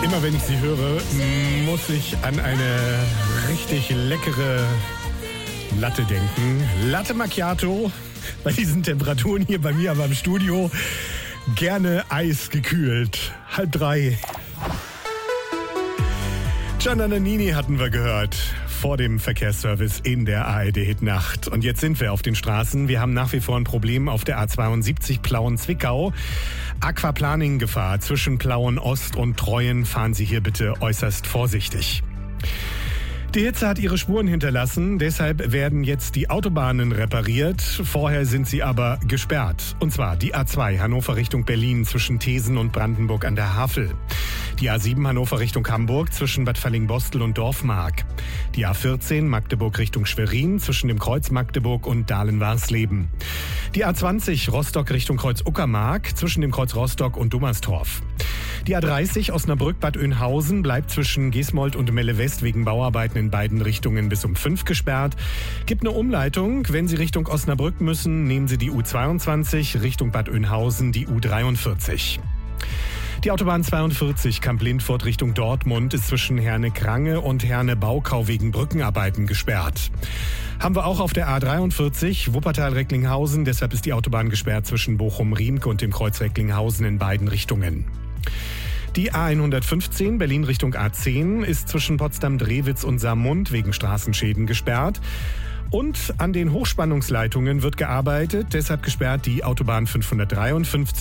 Immer wenn ich sie höre, muss ich an eine richtig leckere Latte denken. Latte Macchiato, bei diesen Temperaturen hier bei mir aber im Studio, gerne eisgekühlt. 2:30. Gianna Nannini hatten wir gehört vor dem Verkehrsservice in der ARD-Hitnacht. Und jetzt sind wir auf den Straßen. Wir haben nach wie vor ein Problem auf der A72 Plauen-Zwickau. Aquaplaning-Gefahr zwischen Plauen-Ost und Treuen. Fahren Sie hier bitte äußerst vorsichtig. Die Hitze hat ihre Spuren hinterlassen, deshalb werden jetzt die Autobahnen repariert. Vorher sind sie aber gesperrt. Und zwar die A2 Hannover Richtung Berlin zwischen Thesen und Brandenburg an der Havel. Die A7 Hannover Richtung Hamburg zwischen Bad Fallingbostel und Dorfmark. Die A14 Magdeburg Richtung Schwerin zwischen dem Kreuz Magdeburg und Dahlen-Warsleben. Die A20 Rostock Richtung Kreuz Uckermark zwischen dem Kreuz Rostock und Dummerstorf. Die A30 Osnabrück-Bad Oeynhausen bleibt zwischen Gesmold und Melle West wegen Bauarbeiten in beiden Richtungen bis um 5 gesperrt. Gibt eine Umleitung. Wenn Sie Richtung Osnabrück müssen, nehmen Sie die U22, Richtung Bad Oeynhausen die U43. Die Autobahn 42 Kamp-Lindfort Richtung Dortmund ist zwischen Herne-Krange und Herne-Baukau wegen Brückenarbeiten gesperrt. Haben wir auch auf der A43 Wuppertal-Recklinghausen, deshalb ist die Autobahn gesperrt zwischen Bochum-Riemke und dem Kreuz Recklinghausen in beiden Richtungen. Die A115 Berlin Richtung A10 ist zwischen Potsdam-Drewitz und Saarmund wegen Straßenschäden gesperrt. Und an den Hochspannungsleitungen wird gearbeitet, deshalb gesperrt die Autobahn 553